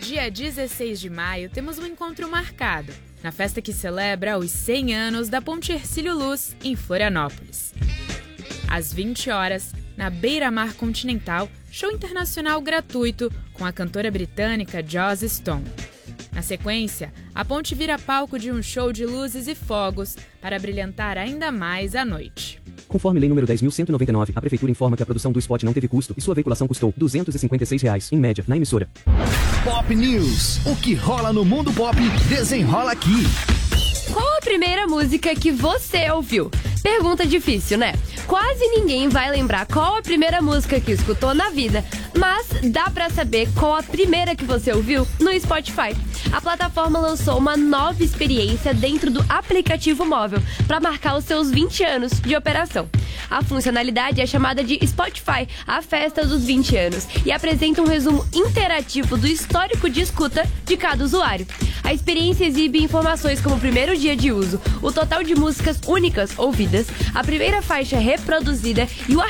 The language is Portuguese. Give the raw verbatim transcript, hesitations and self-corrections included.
Dia dezesseis de maio, temos um encontro marcado, na festa que celebra os cem anos da Ponte Hercílio Luz, em Florianópolis. Às vinte horas, na Beira-Mar Continental, show internacional gratuito com a cantora britânica Joss Stone. Na sequência, a ponte vira palco de um show de luzes e fogos para brilhantar ainda mais a noite. Conforme lei número dez mil cento e noventa e nove, a Prefeitura informa que a produção do spot não teve custo e sua veiculação custou duzentos e cinquenta e seis reais, em média, na emissora. Pop News. O que rola no mundo pop, desenrola aqui. Qual a primeira música que você ouviu? Pergunta difícil, né? Quase ninguém vai lembrar qual a primeira música que escutou na vida, mas dá pra saber qual a primeira que você ouviu no Spotify. A plataforma lançou uma nova experiência dentro do aplicativo móvel para marcar os seus vinte anos de operação. A funcionalidade é chamada de Spotify, a festa dos vinte anos, e apresenta um resumo interativo do histórico de escuta de cada usuário. A experiência exibe informações como o primeiro dia de uso, o total de músicas únicas ouvidas, a primeira faixa reproduzida e o